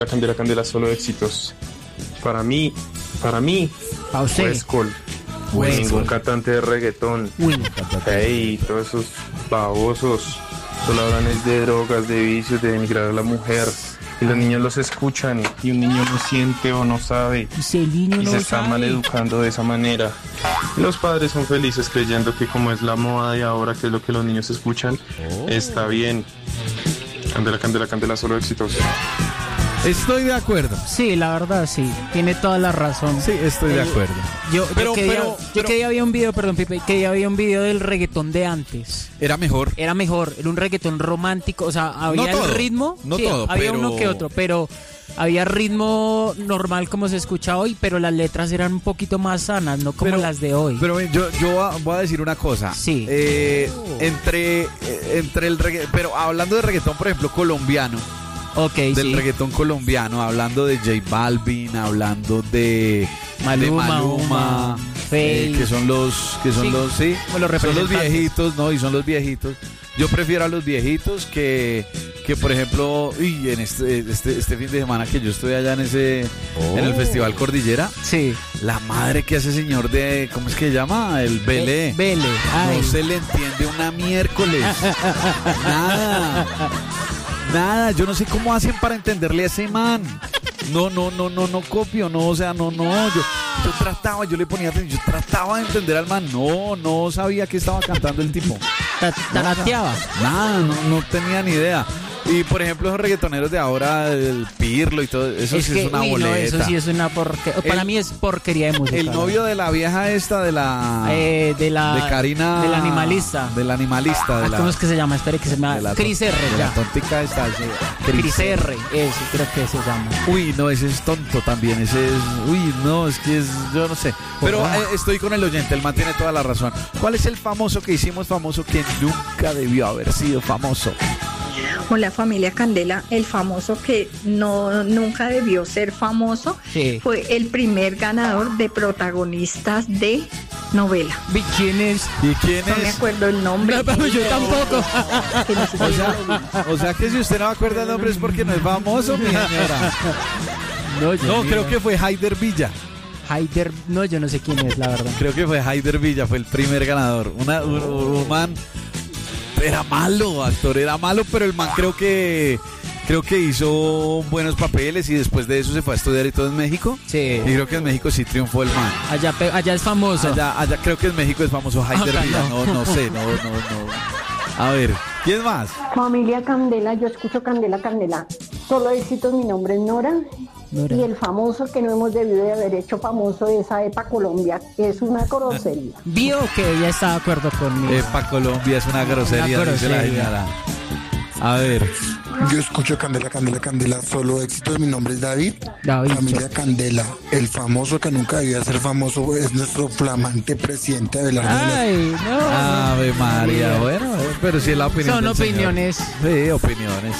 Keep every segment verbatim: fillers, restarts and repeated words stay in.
Candela, Candela, solo éxitos. Para mí, para mí, A usted. West Cole. West Ningún Cole. cantante de reggaetón. Uy, no. Ey, todos esos babosos. Solo hablan es de drogas, de vicios, de denigrar a la mujer. Y los niños los escuchan y un niño no siente o no sabe. Y si el niño Y no se está sabe. maleducando de esa manera. Y los padres son felices creyendo que como es la moda de ahora, que es lo que los niños escuchan, está bien. Candela, Candela, Candela, solo éxitos. Estoy de acuerdo. Sí, la verdad, sí. Tiene toda la razón. Sí, estoy de Eh, acuerdo. Yo, Pero- yo, que, pero- día, yo pero- que día había un video, perdón, Pipe, que día había un video del reggaetón de antes. Era mejor. Era mejor, era un reggaetón romántico, o sea, había No todo, el ritmo, no sí, todo, había pero- uno que otro, pero había ritmo normal como se escucha hoy, pero las letras eran un poquito más sanas, no como Pero- las de hoy. Pero ven, yo, yo va- voy a decir una cosa. Sí. Eh, entre, eh, entre el reggaetón, pero hablando de reggaetón, por ejemplo, colombiano, ok, del sí. reggaetón colombiano, hablando de J Balvin, hablando de Maluma, de Maluma, Uma, eh, Feid. que son los, que son Sí, los, sí, como los son los representantes. viejitos, no, y son los viejitos. Yo prefiero a los viejitos que, que por ejemplo, y en este, este, este fin de semana que yo estoy allá en ese, en el Festival Cordillera, Sí. la madre que hace señor de, ¿cómo es que se llama? El Belé. Eh, Vele, ay. No se le entiende una miércoles. Nada. Nada. Yo no sé cómo hacen para entenderle a ese man. No, no, no, no, no copio, no, o sea, no, no. Yo, yo trataba, yo le ponía atención, yo trataba de entender al man. No, no sabía que estaba cantando el tipo. Ta- Tarateaba. Nada, no, no tenía ni idea. Y por ejemplo, esos reggaetoneros de ahora, el Pirlo y todo, eso sí que, es una uy, no, boleta. eso sí es una porquería. Para El- mí es porquería de música. El ¿no? novio de la vieja esta, de la... Eh, de la de Karina... del animalista. Del animalista. De Ah, la, ¿Cómo es que se llama? Espere que se me de la va. Chris ton- R, de ya. La tontica esta. sí, Chris R, eso creo que se llama. Uy, no, ese es tonto también, ese es... Uy, no, es que es... Yo no sé. Pero Ojalá. eh, estoy con el oyente, el man tiene toda la razón. ¿Cuál es el famoso que hicimos famoso que nunca debió haber sido famoso? Hola familia Candela, el famoso que no nunca debió ser famoso Sí. fue el primer ganador de protagonistas de novela. Vi- ¿Quién es? ¿Y quién No me es? acuerdo el nombre. No, pero yo tampoco. Que ni siquiera O sea, lo vi. o sea que si usted no acuerda el nombre es porque no es famoso, mi señora. No, yo No, ni creo idea. que fue Haider Villa. Haider, no, yo no sé quién es, la verdad. Creo que fue Haider Villa, fue el primer ganador. Una, un, un man era malo, actor era malo, pero el man creo que creo que hizo buenos papeles y después de eso se fue a estudiar y todo en México. Sí. Y creo que en México sí triunfó el man. Allá, pe- allá es famoso. Allá, allá creo que en México es famoso Haider Acá Villa. no. No, no sé, no, no, no. A ver, ¿quién más? Familia Candela, yo escucho Candela, Candela. Solo éxitos, mi nombre es Nora. Nora. Y el famoso que no hemos debido de haber hecho famoso es a EPA Colombia, que es una grosería. Vio que ella está de acuerdo conmigo. Epa Colombia es una grosería, Una dice la grosería. señora. A ver, Yo escucho Candela, Candela, Candela, solo éxitos. Mi nombre es David. David. Familia Candela, el famoso que nunca debía ser famoso es nuestro flamante presidente Abelardo. Ay, no. Ave María, bueno, pero sí es la opinión Son del señor. opiniones. Sí, opiniones.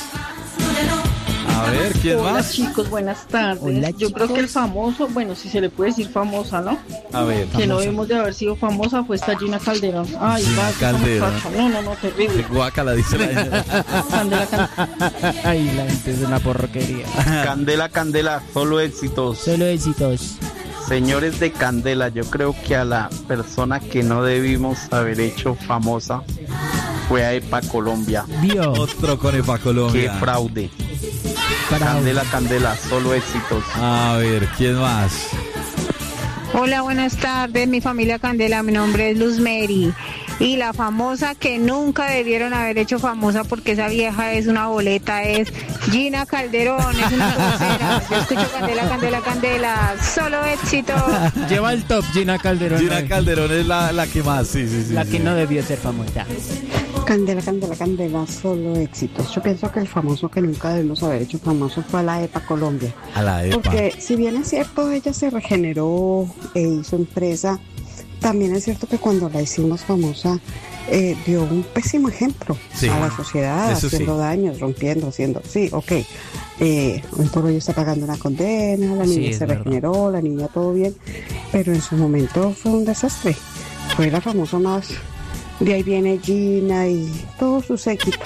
A ver, ¿quién Hola más? chicos, buenas tardes. Hola, Yo creo que el famoso, bueno, si se le puede decir famosa, ¿no? A ver. Que no debemos de haber sido famosa fue esta Gina Calderón. Ay, Gina va, esa Calderón. muchacha. No, no, no, terrible. Guácala, dice la señora. Candela, Candela. Ay, la gente es una porquería. Candela, Candela, solo éxitos. Solo éxitos. Señores de Candela, yo creo que a la persona que no debimos haber hecho famosa fue a EPA Colombia. Vio. Otro con Epa Qué Colombia. fraude. Para- Candela, Candela, solo éxitos. A ver, ¿quién más? Hola, buenas tardes, mi familia Candela, mi nombre es Luz Mary. Y la famosa que nunca debieron haber hecho famosa porque esa vieja es una boleta es Gina Calderón, es una grosera. Yo escucho Candela, Candela, Candela, solo éxito. Lleva el top Gina Calderón. Gina Ay, Calderón es la, la que más, sí, sí, sí. La sí. que no debió ser famosa. Candela, Candela, Candela, solo éxitos. Yo pienso que el famoso que nunca debemos haber hecho famoso fue a la EPA Colombia. A la Epa. Porque si bien es cierto, ella se regeneró e hizo empresa, también es cierto que cuando la hicimos famosa eh, dio un pésimo ejemplo Sí, a la sociedad, eso haciendo sí. daños, rompiendo, haciendo... Sí, ok. Eh, hoy por hoy está pagando una condena, la Sí, niña es se verdad. regeneró, la niña todo bien, pero en su momento fue un desastre. Fue la famosa más... De ahí viene Gina y todo su séquito.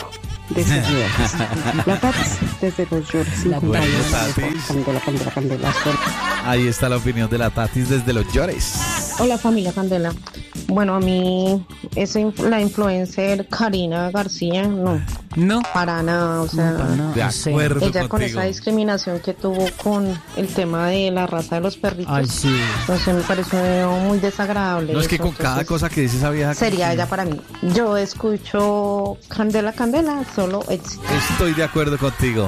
de ser viejas. La Tatis, desde los Llores. La Bueno, Tatis. Tatis. Candela, candela, candela. Sol. Ahí está la opinión de la Tatis desde los Llores. Hola familia Candela. Bueno, a mí esa inf- la influencer Karina García, no, No. para nada, o sea, No, para nada. De o sea, acuerdo ella con contigo. esa discriminación que tuvo con el tema de la raza de los perritos, Ay, sí. entonces me pareció muy desagradable. No, es que eso, con cada entonces, cosa que dice esa vieja... sería que- ella para mí. Yo escucho Candela Candela, solo éxito. Estoy de acuerdo contigo.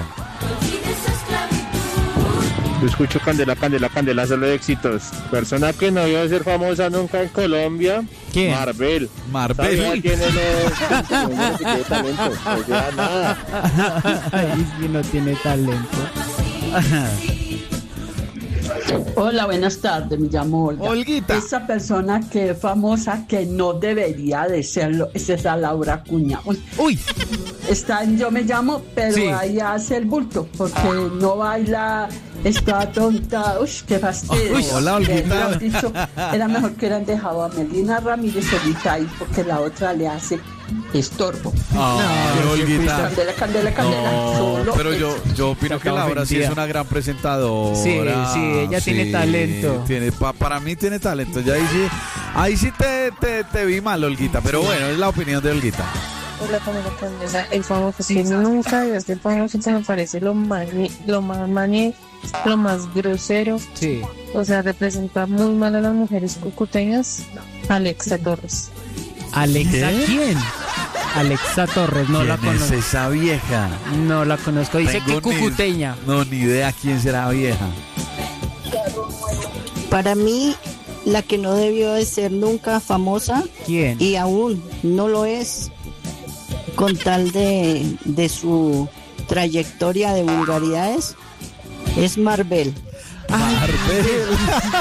Yo escucho Candela, Candela, Candela, solo éxitos. Persona que no iba a ser famosa nunca en Colombia. ¿Quién? Marvel. Marvel. Esa vieja tiene los... no tiene talento. O sea, nada. Ay, sí, no tiene talento. Hola, buenas tardes, me llamo Olga. Olguita. Esa persona que es famosa que no debería de serlo es esa Laura Cuña. Uy, Uy, está en Yo Me Llamo, pero Sí. ahí hace el bulto porque no baila, está tonta. Uy, qué fastidio. Uy, hola, Olguita. Que, mejor dicho, era mejor que hubieran dejado a Melina Ramírez solita ahí porque la otra le hace estorbo. Ay, No, Olguita. Candela, candela, candela. No, solo pero yo, éxito. yo opino que Estaba Laura sí ofendida. es una gran presentadora. Sí, sí, ella tiene talento. Tiene, pa- para mí tiene talento. Ya ahí sí, ahí sí te, te, te vi mal, Olguita. Pero bueno, es la opinión de Olguita. Hola, familia Candela. El famoso que nunca debió ser famoso me parece lo más, lo más mañe, lo más grosero. sí. O sea, representa muy mal a las mujeres cucuteñas. Alexa Torres. ¿Alexa ¿Qué? quién? Alexa Torres, no la ¿Quién es conozco. esa vieja? No la conozco. Dice que Tengo ni- cucuteña. No, ni idea quién será vieja. Para mí, la que no debió de ser nunca famosa ¿Quién? y aún no lo es, con tal de, de su trayectoria de vulgaridades, es Marvel. Marvel.